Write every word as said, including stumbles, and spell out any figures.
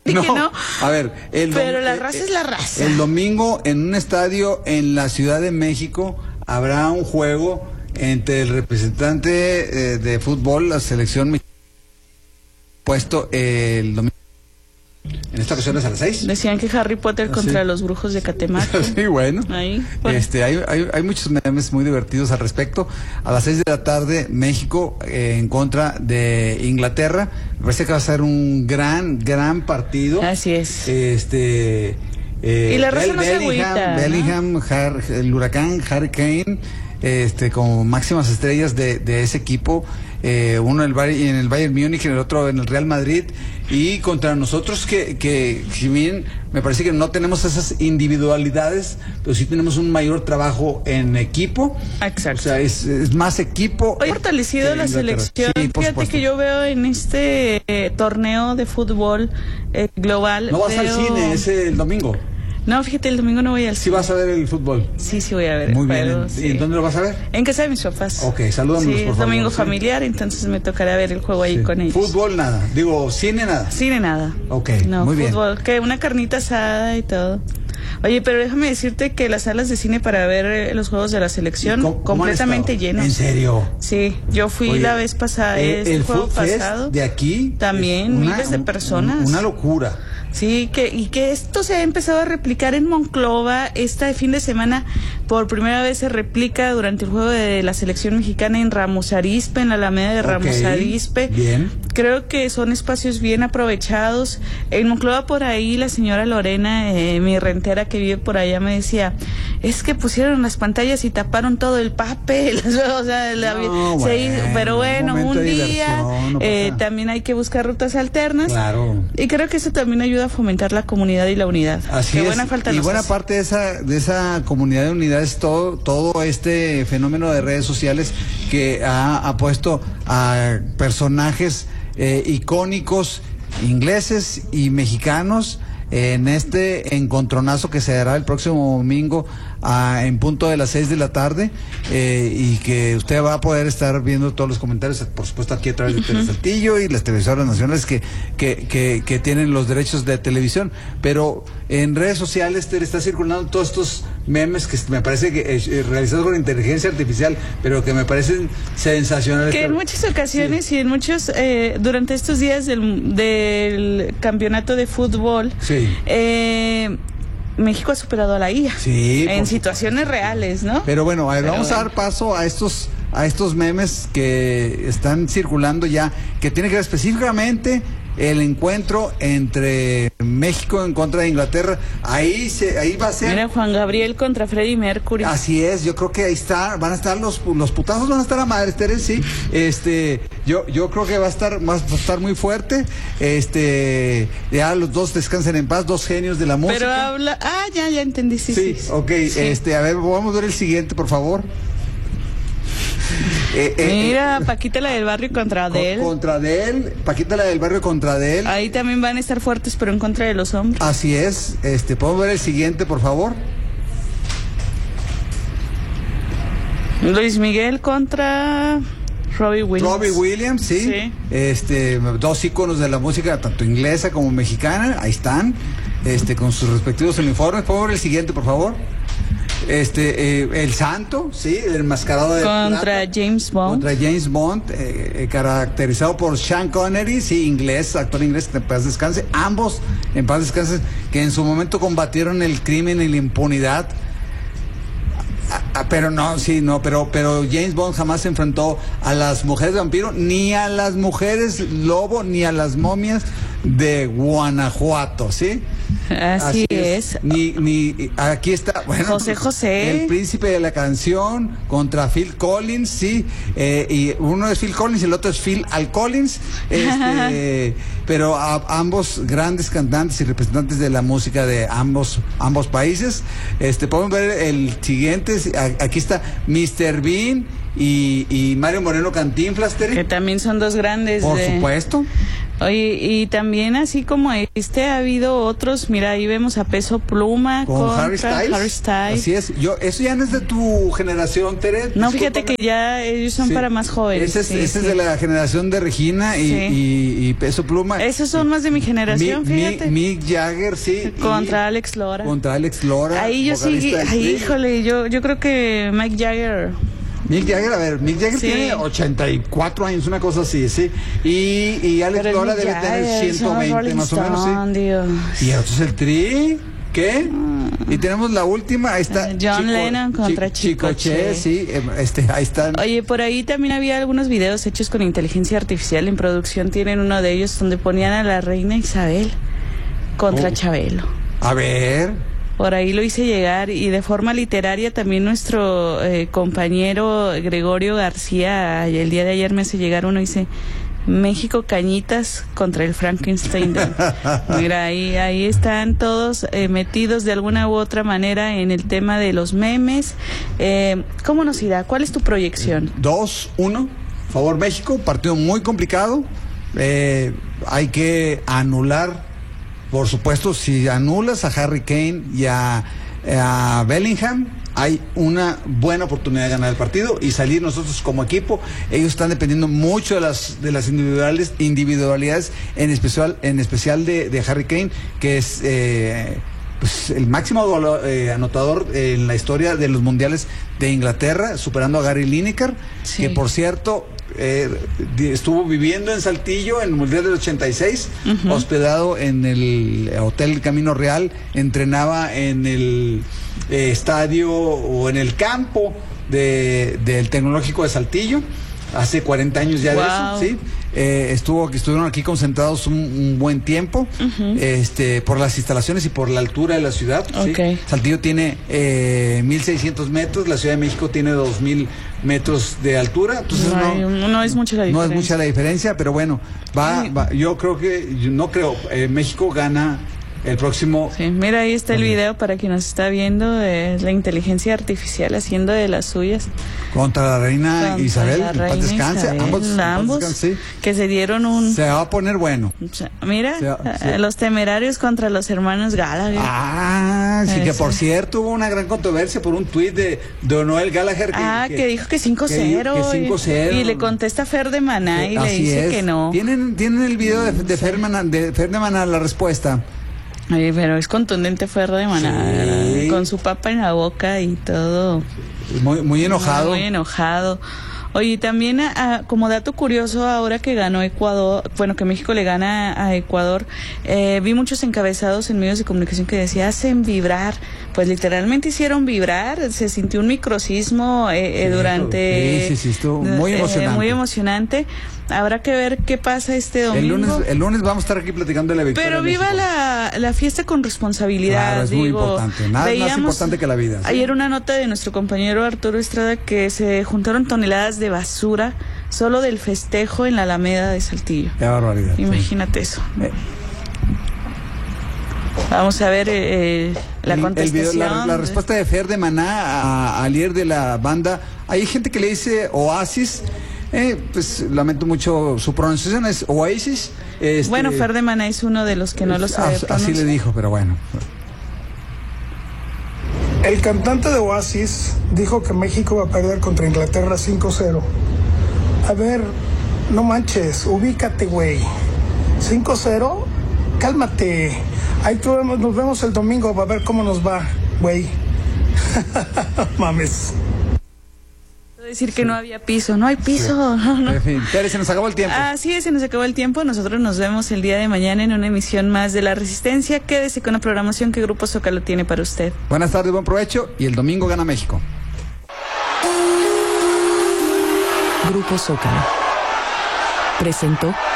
no, que no. A ver, el pero la raza eh, es la raza. El domingo en un estadio en la Ciudad de México habrá un juego entre el representante eh, de fútbol, la selección mexicana, puesto eh, el domingo. En esta ocasión es a las seis. Decían que Harry Potter contra sí. los brujos de Catemaco. Sí, bueno. Ahí, bueno. Este, hay, hay, hay muchos memes muy divertidos al respecto. A las seis de la tarde, México eh, en contra de Inglaterra. Me parece que va a ser un gran, gran partido. Así es. Este. Eh, y la raza Bell, no se Bellingham, agüita, Bellingham, ¿no? Har, el huracán, Harry Kane, este, como máximas estrellas de, de ese equipo. Eh, uno en el, en el Bayern Múnich, el otro en el Real Madrid, y contra nosotros que, que si bien me parece que no tenemos esas individualidades, pero sí tenemos un mayor trabajo en equipo. Exacto. O sea, es, es más equipo. Hoy fortalecido la selección. Sí, Fíjate supuesto. que yo veo en este eh, torneo de fútbol eh, global. No vas veo... al cine, es el domingo. No, fíjate, el domingo no voy al cine. ¿Sí vas a ver el fútbol? Sí, sí voy a ver Muy el bien. juego. ¿En, sí. ¿Y en dónde lo vas a ver? En casa de mis papás. Ok, salúdanos, sí, por favor. Es domingo ¿sí? familiar, entonces me tocará ver el juego ahí sí. con ellos. ¿Fútbol nada? Digo, ¿cine nada? Cine nada. Ok, no, muy bien. Fútbol, que una carnita asada y todo. Oye, pero déjame decirte que las salas de cine para ver eh, los juegos de la selección ¿Cómo, completamente cómo llenos. ¿En serio? Sí, yo fui Oye, la vez pasada, eh, este el juego pasado. De aquí también una, miles de personas. Una locura. Sí, que y que esto se ha empezado a replicar en Monclova. Este fin de semana por primera vez se replica durante el juego de la selección mexicana en Ramos Arizpe, en la Alameda de Ramos okay, Arizpe. Bien. Creo que son espacios bien aprovechados. En Monclova por ahí la señora Lorena, eh, mi rentera que vive por allá, me decía, es que pusieron las pantallas y taparon todo el papel. O sea, la, no, se bueno, hizo, pero bueno, un, un día no eh, también hay que buscar rutas alternas. Claro. Y creo que eso también ayuda a fomentar la comunidad y la unidad. Así que es. Buena falta y nos buena hace. parte de esa de esa comunidad de unidad es todo todo este fenómeno de redes sociales que ha, ha puesto a personajes eh, icónicos ingleses y mexicanos en este encontronazo que se dará el próximo domingo a, en punto de las seis de la tarde eh, y que usted va a poder estar viendo todos los comentarios, por supuesto aquí a través de uh-huh. Telesaltillo y las televisoras nacionales que, que, que, que tienen los derechos de televisión, pero en redes sociales te está circulando todos estos memes que me parece que eh, realizados con inteligencia artificial, pero que me parecen sensacionales. Que en muchas ocasiones sí. y en muchos, eh, durante estos días del, del campeonato de fútbol, sí. eh, México ha superado a la I A sí, en situaciones supuesto. reales, ¿no? Pero bueno, a ver, Pero vamos bueno. a dar paso a estos a estos memes que están circulando ya, que tiene que ver específicamente el encuentro entre México en contra de Inglaterra. Ahí se, ahí va a ser. Mira, Juan Gabriel contra Freddie Mercury. Así es, yo creo que ahí está, van a estar los los putazos, van a estar a madre, Teres, sí. Este, yo yo creo que va a estar va a estar muy fuerte. Este, ya los dos descansen en paz, dos genios de la música. Pero habla, ah, ya ya entendí, sí, sí. sí. Okay, sí. Este, a ver, vamos a ver el siguiente, por favor. Eh, eh, Mira, eh, Paquita la del barrio contra Adele. Contra Adele, Paquita la del barrio contra Adele. Ahí también van a estar fuertes, pero en contra de los hombres. Así es. Este, ¿podemos ver el siguiente, por favor? Luis Miguel contra Robbie Williams. Robbie Williams, sí. sí. Este, dos íconos de la música, tanto inglesa como mexicana. Ahí están, este, con sus respectivos uniformes. ¿Podemos ver el siguiente, por favor? Este, eh, el Santo, sí, el enmascarado de contra plata, James Bond. Contra James Bond, eh, eh, caracterizado por Sean Connery, sí, inglés, actor inglés, que en paz descanse. Ambos, en paz descanse, que en su momento combatieron el crimen y la impunidad. Ah, pero no, sí, no, pero, pero James Bond jamás se enfrentó a las mujeres vampiro, ni a las mujeres lobo, ni a las momias de Guanajuato, ¿sí? Así, Así es. es. Ni, ni, aquí está, bueno, José José. El príncipe de la canción contra Phil Collins, sí, eh, y uno es Phil Collins y el otro es Phil Al Collins, este, pero a, ambos grandes cantantes y representantes de la música de ambos, ambos países. Este, podemos ver el siguiente, aquí está míster Bean y, y Mario Moreno Cantinflas, Terry. Que también son dos grandes. Por de... supuesto. Oye, y también así como este ha habido otros, mira, ahí vemos a Peso Pluma con contra Harry Styles. Harry Styles. Así es. Yo, eso ya no es de tu generación, Tere. No, fíjate que ya ellos son sí. para más jóvenes. Ese es, sí, ese sí. es de la generación de Regina y, Sí. y, y Peso Pluma. Esos son más de mi generación, Mi, fíjate. Mi, Mick Jagger, sí. Contra y, Alex Lora. Contra Alex Lora. Ahí yo sí, ahí, híjole, yo, yo creo que Mick Jagger. Mick Jagger, a ver, Mick Jagger sí. tiene ochenta y cuatro años, una cosa así, sí. Y, y Alex Pero Lora Mick debe Jagger, tener ciento veinte más o menos, sí. Dios. Y entonces el Tri, ¿qué? Mm. Y tenemos la última, ahí está. John Chico, Lennon contra Chico, Chico Che, sí, este, ahí están. Oye, por ahí también había algunos videos hechos con inteligencia artificial. En producción tienen uno de ellos donde ponían a la reina Isabel contra oh. Chabelo. A ver. Por ahí lo hice llegar y de forma literaria también nuestro eh, compañero Gregorio García el día de ayer me hace llegar uno y dice México Cañitas contra el Frankenstein. Mira, ahí, ahí están todos eh, metidos de alguna u otra manera en el tema de los memes. Eh, ¿Cómo nos irá? ¿Cuál es tu proyección? dos uno, favor México, partido muy complicado. Eh, hay que anular. Por supuesto, si anulas a Harry Kane y a, a Bellingham, hay una buena oportunidad de ganar el partido y salir nosotros como equipo. Ellos están dependiendo mucho de las de las individuales individualidades, en especial en especial de, de Harry Kane, que es eh, pues, el máximo golo, eh, anotador en la historia de los mundiales de Inglaterra, superando a Gary Lineker, sí. que por cierto Eh, estuvo viviendo en Saltillo en el Mundial del ochenta y seis, uh-huh. hospedado en el Hotel Camino Real, entrenaba en el eh, estadio o en el campo de, del Tecnológico de Saltillo, hace cuarenta años ya wow. de eso, ¿sí? Eh, estuvo, estuvieron aquí concentrados un, un buen tiempo, uh-huh. este, por las instalaciones y por la altura de la ciudad. Okay. ¿sí? Saltillo tiene eh, mil seiscientos metros, la Ciudad de México tiene dos mil metros de altura, entonces no, hay, no, no es mucha la diferencia. No es mucha la diferencia, pero bueno, va, va yo creo que, yo no creo, eh, México gana el próximo. Sí, mira, ahí está el video para quien nos está viendo, eh, la inteligencia artificial haciendo de las suyas. Contra la reina Contra Isabel, la reina descanse, Isabel, ambos, ambos descanse, sí. que se dieron un... Se va a poner bueno. Mira, va, sí. los temerarios contra los hermanos Gallagher. Ah, sí, Eso. que por cierto hubo una gran controversia por un tuit de Don Noel Gallagher. Que, ah, que, que dijo que cinco cero. Que, que cinco cero. Y, y le contesta Fer de Maná y Así le dice es. que no. ¿Tienen, tienen el video de, de, Fer, Maná, de Fer de Maná, la respuesta? Ay, pero es contundente Fer de Maná, sí. con su papa en la boca y todo. Muy, muy enojado. Muy, muy enojado. Oye, también a, como dato curioso, ahora que ganó Ecuador, bueno, que México le gana a Ecuador, eh, vi muchos encabezados en medios de comunicación que decía, hacen vibrar. Pues literalmente hicieron vibrar, se sintió un microsismo eh, eh, durante... Sí, sí, sí, estuvo muy emocionante. Eh, muy emocionante. Habrá que ver qué pasa este domingo. El lunes, el lunes vamos a estar aquí platicando de la victoria. Pero viva la, la fiesta con responsabilidad. Claro, es digo, muy importante. Nada más importante que la vida. ¿Sí? Ayer una nota de nuestro compañero Arturo Estrada que se juntaron toneladas de basura solo del festejo en la Alameda de Saltillo. Qué barbaridad. Imagínate sí. eso. Eh. Vamos a ver eh, la el, contestación. El video, la, la respuesta de Fer de Maná al líder de la banda. Hay gente que le dice Oasis. Eh, pues lamento mucho su pronunciación, es Oasis. Este, bueno, Fer de Maná es uno de los que no lo sabe así, así le dijo, pero bueno. El cantante de Oasis dijo que México va a perder contra Inglaterra cinco cero. A ver, no manches, ubícate, güey. cinco cero, cálmate. Ahí nos vemos el domingo para ver cómo nos va, güey. Mames. Decir que sí. no había piso, no hay piso. Sí. No, no. En fin, Tere, se nos acabó el tiempo. Así es, se nos acabó el tiempo. Nosotros nos vemos el día de mañana en una emisión más de La Resistencia. Quédese con la programación que Grupo Zócalo tiene para usted. Buenas tardes, buen provecho y el domingo gana México. Grupo Zócalo presentó